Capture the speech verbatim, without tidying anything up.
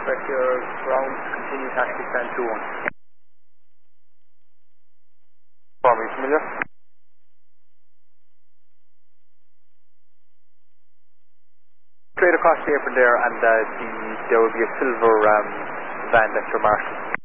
Press your ground, continue taxi stand two one. For me, familiar? Straight across the apron there, and uh, the, there will be a silver um, van that you're marshalling.